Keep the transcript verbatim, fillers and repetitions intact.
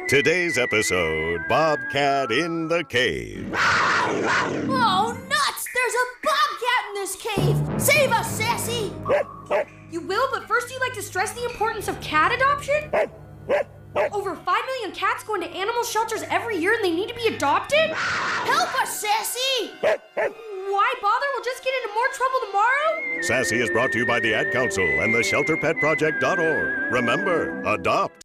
Today's episode, Bobcat in the Cave. Oh, nuts! There's a bobcat in this cave! Save us, Sassy! You will, but first you'd like to stress the importance of cat adoption? Over five million cats go into animal shelters every year and they need to be adopted? Help us, Sassy! Why bother? We'll just get into more trouble tomorrow? Sassy is brought to you by the Ad Council and the shelter pet project dot org. Remember, adopt.